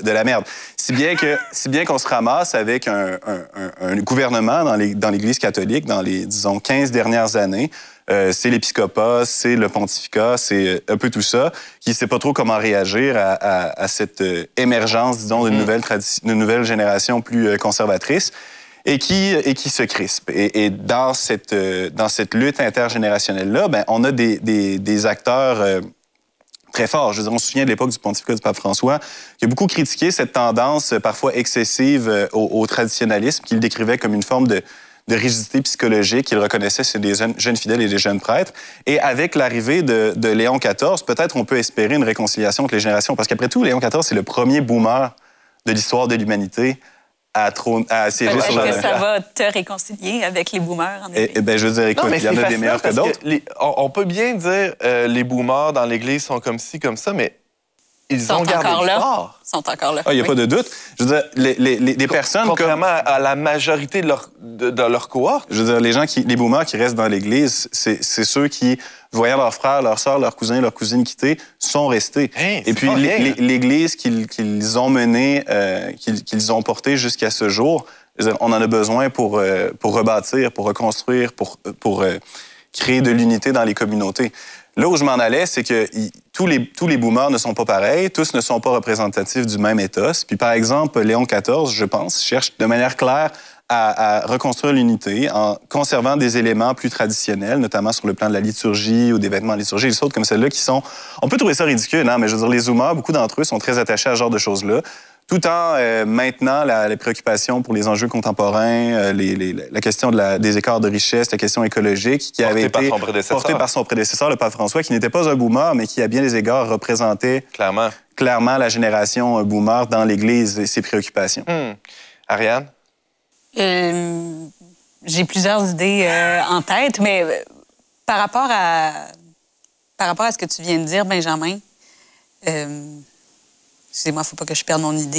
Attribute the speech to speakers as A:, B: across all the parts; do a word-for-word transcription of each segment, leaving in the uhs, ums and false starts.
A: de la merde. Si bien que, si bien qu'on se ramasse avec un, un, un, un gouvernement dans, les, dans l'Église catholique dans les, disons, quinze dernières années. Euh, c'est l'épiscopat, c'est le pontificat, c'est un peu tout ça, qui ne sait pas trop comment réagir à, à, à cette euh, émergence, disons, d'une nouvelle, tradi- d'une nouvelle génération plus euh, conservatrice et qui, et qui se crispe. Et, et dans, cette, euh, dans cette lutte intergénérationnelle-là, ben, on a des, des, des acteurs euh, très forts. Je veux dire, on se souvient de l'époque du pontificat du pape François, qui a beaucoup critiqué cette tendance euh, parfois excessive euh, au, au traditionnalisme, qu'il décrivait comme une forme de de rigidité psychologique qu'il reconnaissait chez des jeunes, jeunes fidèles et des jeunes prêtres. Et avec l'arrivée de, de Léon quatorze, peut-être on peut espérer une réconciliation entre les générations. Parce qu'après tout, Léon quatorze, c'est le premier boomer de l'histoire de l'humanité à, trône, à siéger sur
B: le...
A: le...
B: que ça va te réconcilier avec les boomers, en effet?
A: Eh, eh ben, je veux dire, écoute, il y en a des meilleurs que d'autres.
C: Que les, on, on peut bien dire euh, les boomers dans l'Église sont comme ci, comme ça, mais ils
B: sont
C: ont gardé
B: encore
C: le
B: là.
C: fort.
B: Ils sont encore là.
A: Ah, il n'y a
B: oui.
A: pas de doute. Je veux dire, les, les, les, les personnes...
C: Contrairement
A: comme...
C: à la majorité de leur, de, de leur cohorte.
A: Je veux dire, les gens qui... Les boomers qui restent dans l'Église, c'est, c'est ceux qui, voyant leurs frères, leurs sœurs, leurs cousins, leurs cousines quitter, sont restés.
C: Hey,
A: Et puis,
C: les,
A: les, l'Église qu'ils, qu'ils ont menée, euh, qu'ils, qu'ils ont portée jusqu'à ce jour, je veux dire, on en a besoin pour, euh, pour rebâtir, pour reconstruire, pour, pour euh, créer de l'unité dans les communautés. Là où je m'en allais, c'est que y, tous, les, tous les boomers ne sont pas pareils, tous ne sont pas représentatifs du même ethos. Puis par exemple, Léon quatorze, je pense, cherche de manière claire à, à reconstruire l'unité en conservant des éléments plus traditionnels, notamment sur le plan de la liturgie ou des vêtements liturgiques, des choses comme celles-là qui sont... On peut trouver ça ridicule, hein, mais je veux dire, les zoomers, beaucoup d'entre eux sont très attachés à ce genre de choses-là, tout en euh, maintenant la, les préoccupations pour les enjeux contemporains, euh, les, les, la question de la, des écarts de richesse, la question écologique, qui
C: porté
A: avait
C: par
A: été
C: son prédécesseur.
A: portée par son prédécesseur, le pape François, qui n'était pas un boomer, mais qui, à bien des égards, représentait
C: clairement,
A: clairement la génération boomer dans l'Église et ses préoccupations.
C: Hmm. Ariane?
B: Euh, j'ai plusieurs idées euh, en tête, mais euh, par rapport à par rapport à ce que tu viens de dire, Benjamin, euh, excusez-moi, il ne faut pas que je perde mon idée.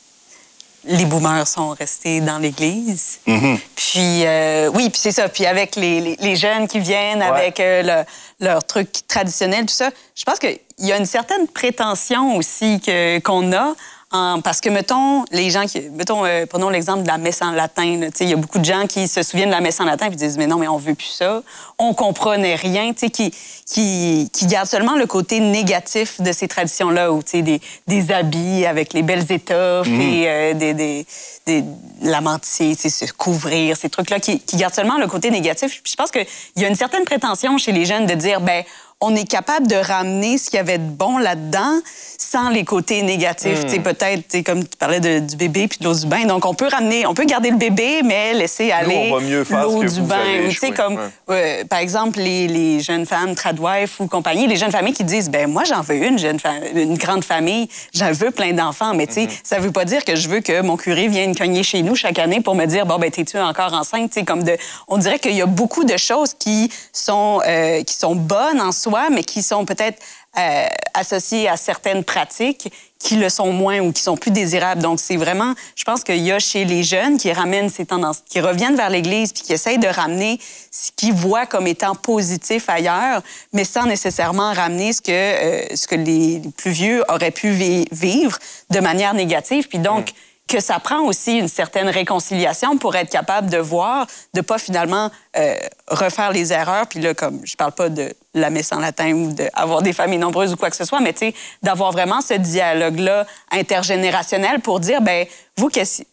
B: Les boomers sont restés dans l'Église.
A: Mm-hmm.
B: Puis, euh, oui, puis c'est ça. Puis avec les, les, les jeunes qui viennent, ouais. avec euh, le, leur truc traditionnel, tout ça, je pense qu'il y a une certaine prétention aussi que, qu'on a. En, parce que, mettons, les gens qui... Mettons, euh, prenons l'exemple de la messe en latin. Il y a beaucoup de gens qui se souviennent de la messe en latin et disent « Mais non, mais on veut plus ça. On comprenait rien. » Qui, qui, qui gardent seulement le côté négatif de ces traditions-là, où des, des habits avec les belles étoffes mmh. et euh, des, des, des, la mantille, se couvrir, ces trucs-là, qui, qui gardent seulement le côté négatif. Puis je pense qu'il y a une certaine prétention chez les jeunes de dire « ben on est capable de ramener ce qu'il y avait de bon là-dedans sans les côtés négatifs. Mm. Peut-être, comme tu parlais de, du bébé puis de l'eau du bain. Donc, on peut ramener, on peut garder le bébé, mais laisser aller
C: Nous, on va mieux faire
B: l'eau
C: ce que
B: du
C: vous
B: bain.
C: avez
B: Tu sais, comme,
C: ouais.
B: euh, par exemple, les, les jeunes femmes tradwife ou compagnie, les jeunes familles qui disent, ben moi, j'en veux une, jeune fa- une grande famille, j'en veux plein d'enfants, mais tu sais, mm-hmm. ça veut pas dire que je veux que mon curé vienne cogner chez nous chaque année pour me dire, bon, ben t'es-tu encore enceinte? Tu sais, comme de, on dirait qu'il y a beaucoup de choses qui sont, euh, qui sont bonnes en soi, mais qui sont peut-être euh, associées à certaines pratiques qui le sont moins ou qui sont plus désirables. Donc, c'est vraiment, je pense qu'il y a chez les jeunes qui ramènent ces tendances, qui reviennent vers l'Église puis qui essayent de ramener ce qu'ils voient comme étant positif ailleurs, mais sans nécessairement ramener ce que, euh, ce que les plus vieux auraient pu vi- vivre de manière négative. Puis donc, mmh. que ça prend aussi une certaine réconciliation pour être capable de voir, de pas finalement euh, refaire les erreurs. Puis là, comme je parle pas de la messe en latin ou d'avoir des familles nombreuses ou quoi que ce soit, mais tu sais, d'avoir vraiment ce dialogue-là intergénérationnel pour dire, ben vous,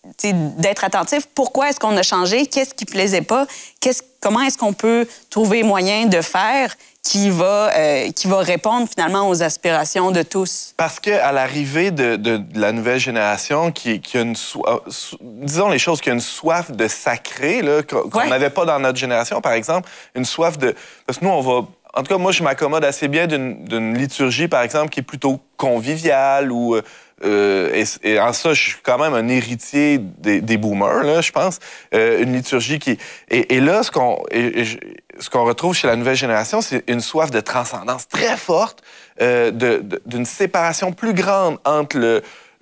B: d'être attentif, pourquoi est-ce qu'on a changé, qu'est-ce qui plaisait pas, qu'est-ce, comment est-ce qu'on peut trouver moyen de faire qui va, euh, qui va répondre finalement aux aspirations de tous.
C: Parce qu'à l'arrivée de, de, de la nouvelle génération, qui, qui a une soif, disons les choses, qui a une soif de sacré, là, qu'on ouais. n'avait pas dans notre génération, par exemple, une soif de... Parce que nous, on va... En tout cas, moi, je m'accommode assez bien d'une, d'une liturgie, par exemple, qui est plutôt conviviale ou... Euh, et, et en ça, je suis quand même un héritier des, des boomers, là, je pense. Euh, une liturgie qui... Et, et là, ce qu'on, et, et, ce qu'on retrouve chez la nouvelle génération, c'est une soif de transcendance très forte, euh, de, de, d'une séparation plus grande entre le,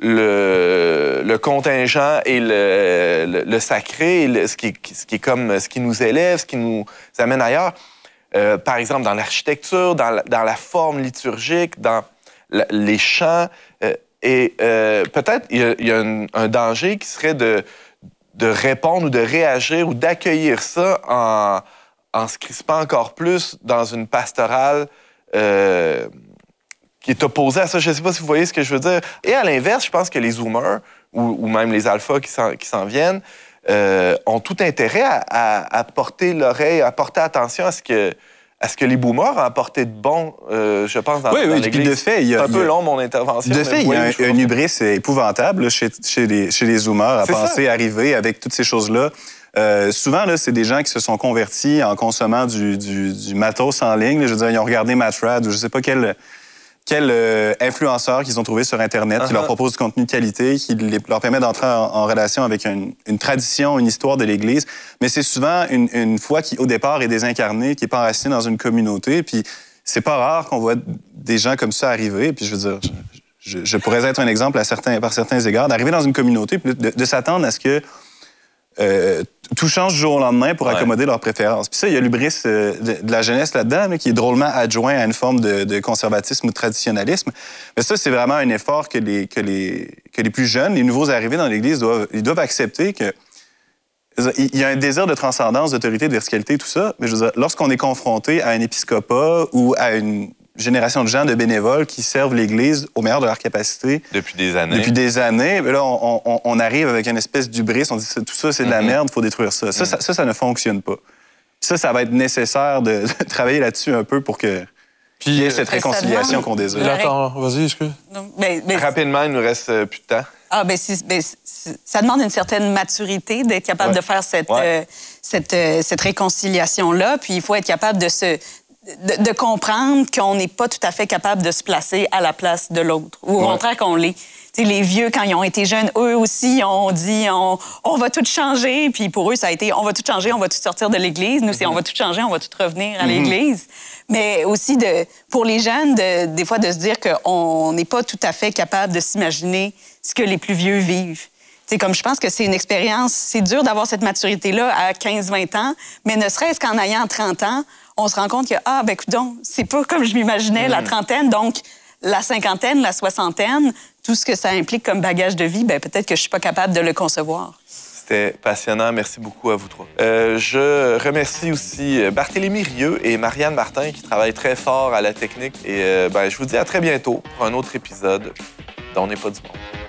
C: le, le contingent et le, le, le sacré, et le, ce, qui, ce qui est comme ce qui nous élève, ce qui nous amène ailleurs. Euh, par exemple, dans l'architecture, dans la, dans la forme liturgique, dans la, les chants... Euh, Et euh, peut-être il y a, il y a un, un danger qui serait de, de répondre ou de réagir ou d'accueillir ça en, en se crispant encore plus dans une pastorale euh, qui est opposée à ça. Je ne sais pas si vous voyez ce que je veux dire. Et à l'inverse, je pense que les Zoomers ou, ou même les alphas qui s'en, qui s'en viennent euh, ont tout intérêt à, à, à porter l'oreille, à porter attention à ce que à ce que les boomers ont apporté de bon, euh, je pense, dans,
A: oui,
C: dans
A: oui,
C: l'Église.
A: De fait, il y a,
C: c'est un peu
A: il y a,
C: long, mon intervention.
A: De fait, il y a un,
C: oui,
A: un hubris épouvantable chez, chez, les, chez les Zoomers à
C: c'est
A: penser
C: ça.
A: arriver avec toutes ces choses-là. Euh, souvent, là, c'est des gens qui se sont convertis en consommant du, du, du matos en ligne. Je veux dire, ils ont regardé Matt Fradd ou je sais pas quel... Quel euh, influenceur qu'ils ont trouvé sur Internet uh-huh. qui leur propose du contenu de qualité, qui les, leur permet d'entrer en, en relation avec une, une tradition, une histoire de l'Église. Mais c'est souvent une, une foi qui, au départ, est désincarnée, qui n'est pas enracinée dans une communauté. Puis c'est pas rare qu'on voit des gens comme ça arriver. Puis je veux dire, je, je, je pourrais être un exemple à certains, par certains égards, d'arriver dans une communauté puis de, de s'attendre à ce que Euh, tout change du jour au lendemain pour ouais. accommoder leurs préférences. Puis ça, il y a l'hubris euh, de, de la jeunesse là-dedans, là, qui est drôlement adjoint à une forme de, de conservatisme ou de traditionnalisme. Mais ça, c'est vraiment un effort que les, que les, que les plus jeunes, les nouveaux arrivés dans l'Église, doivent, ils doivent accepter que il y a un désir de transcendance, d'autorité, de verticalité, tout ça. Mais je veux dire, lorsqu'on est confronté à un épiscopat ou à une génération de gens, de bénévoles qui servent l'Église au meilleur de leur capacité.
C: Depuis des années.
A: Depuis des années. Mais là, on, on, on arrive avec une espèce d'hubris. On dit tout ça, c'est de la mm-hmm. merde, il faut détruire ça. Ça, mm-hmm. ça. ça, ça ne fonctionne pas. Ça, ça va être nécessaire de, de travailler là-dessus un peu pour que Puis, il y ait cette réconciliation qu'on désire.
D: Attends, vas-y, excuse.
B: Ben, ben,
C: Rapidement, il nous reste euh, plus de temps.
B: Ah, ben, c'est, ben c'est, ça demande une certaine maturité d'être capable ouais. de faire cette, ouais. euh, cette, euh, cette réconciliation-là. Puis il faut être capable de se... De, de comprendre qu'on n'est pas tout à fait capable de se placer à la place de l'autre. Ou au ouais. contraire qu'on l'est. T'sais, les vieux, quand ils ont été jeunes, eux aussi ont dit on, on va tout changer. Puis pour eux, ça a été on va tout changer, on va tout sortir de l'Église. Nous, c'est mm-hmm. on va tout changer, on va tout revenir à mm-hmm. l'Église. Mais aussi, de, pour les jeunes, de, des fois, de se dire qu'on n'est pas tout à fait capable de s'imaginer ce que les plus vieux vivent. T'sais, comme je pense que c'est une expérience, c'est dur d'avoir cette maturité-là à quinze vingt ans, mais ne serait-ce qu'en ayant trente ans, on se rend compte que, ah, ben coudonc, c'est pas comme je m'imaginais, mmh. la trentaine, donc la cinquantaine, la soixantaine, tout ce que ça implique comme bagage de vie, ben peut-être que je suis pas capable de le concevoir.
C: C'était passionnant. Merci beaucoup à vous trois. Euh, je remercie aussi Barthélémy Rieu et Marianne Martin qui travaillent très fort à la technique. Et euh, ben, je vous dis à très bientôt pour un autre épisode d'On n'est pas du monde.